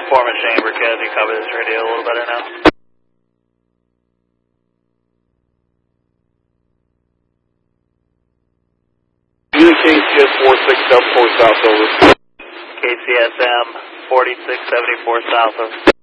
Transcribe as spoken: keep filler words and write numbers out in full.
Performance chamber, can you copy this radio a little better now? Unit K C S four six seven four South, over. K C S M forty-six seventy-four South, over.